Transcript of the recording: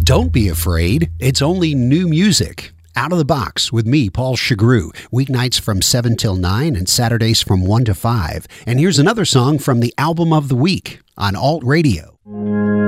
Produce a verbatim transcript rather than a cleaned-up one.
Don't be afraid. It's only new music. Out of the Box with me, Paul Chagru. Weeknights from seven till nine and Saturdays from one to five. And here's another song from the Album of the Week on Alt Radio.